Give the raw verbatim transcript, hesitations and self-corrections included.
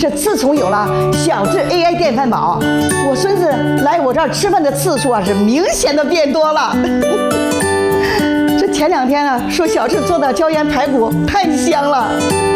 这自从有了小智 A I 电饭煲，我孙子来我这儿吃饭的次数啊是明显的变多了。这前两天啊，说小智做的椒盐排骨太香了。